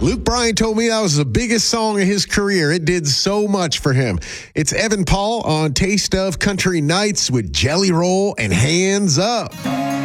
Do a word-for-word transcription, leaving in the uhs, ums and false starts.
Luke Bryan told me that was the biggest song of his career. It did so much for him. It's Evan Paul on Taste of Country Nights with Jelly Roll and Hands Up.